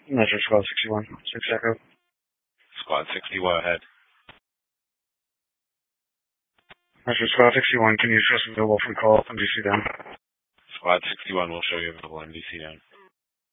Measure Squad 61. 6 Echo. Squad 61, ahead. Measure Squad 61, can you show us available from call MDC down? Squad 61 will show you available MDC down.